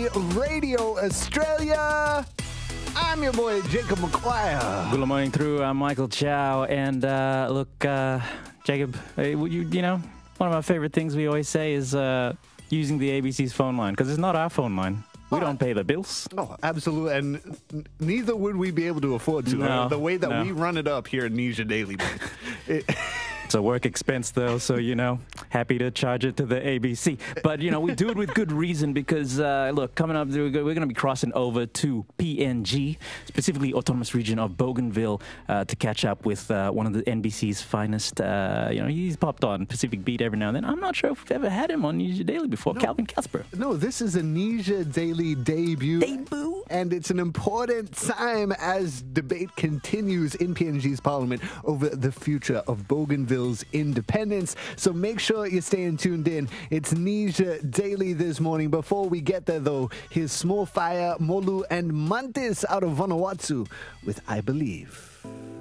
Radio Australia. I'm your boy, Jacob McGuire. Good morning through. I'm Michael Chow. And look, Jacob, you know, one of my favorite things we always say is using the ABC's phone line, because it's not our phone line. We don't pay the bills. Oh, absolutely. And neither would we be able to afford to. No, the way that we run it up here at Nisha Daily. It's a work expense, though, so, you know, happy to charge it to the ABC. But, you know, we do it with good reason because, look, coming up, we're going to be crossing over to PNG, specifically Autonomous Region of Bougainville, to catch up with one of the NBC's finest. You know, he's popped on Pacific Beat every now and then. I'm not sure if we've ever had him on Nisha Daily before. No. Calvin Casper. No, this is a Nisha Daily debut. And it's an important time as debate continues in PNG's parliament over the future of Bougainville's independence. So make sure you're staying tuned in. It's Nisha Daily this morning. Before we get there, though, here's Small Fire, Molu, and Mantis out of Vanuatu with I Believe.